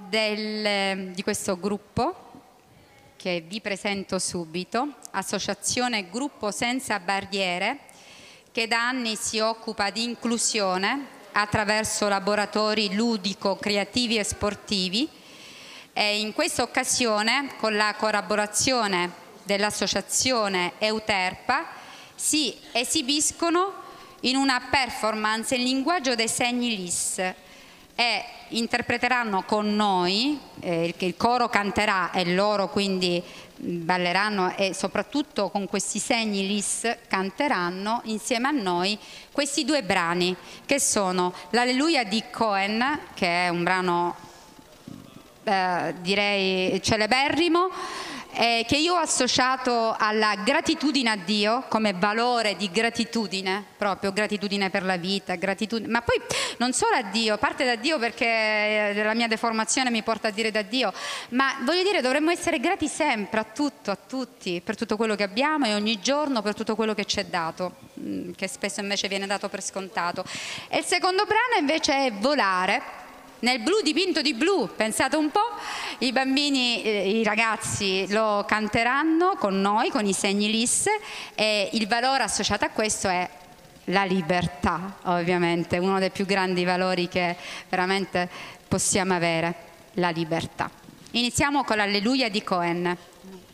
di questo gruppo che vi presento subito, Associazione Gruppo Senza Barriere, che da anni si occupa di inclusione attraverso laboratori ludico-creativi e sportivi, e in questa occasione, con la collaborazione dell'associazione Euterpa, si esibiscono in una performance in linguaggio dei segni LIS e interpreteranno con noi, il coro canterà e loro quindi balleranno e soprattutto con questi segni LIS canteranno insieme a noi questi due brani, che sono l'Alleluia di Cohen, che è un brano direi celeberrimo, che io ho associato alla gratitudine a Dio, come valore di gratitudine, proprio gratitudine per la vita, gratitudine, ma poi non solo a Dio, parte da Dio perché la mia deformazione mi porta a dire da Dio, ma voglio dire dovremmo essere grati sempre a tutto, a tutti, per tutto quello che abbiamo e ogni giorno per tutto quello che ci è dato, che spesso invece viene dato per scontato. E il secondo brano invece è Volare, nel blu dipinto di blu, pensate un po', i bambini, i ragazzi lo canteranno con noi, con i segni LIS, e il valore associato a questo è la libertà, ovviamente, uno dei più grandi valori che veramente possiamo avere, la libertà. Iniziamo con l'Alleluia di Cohen.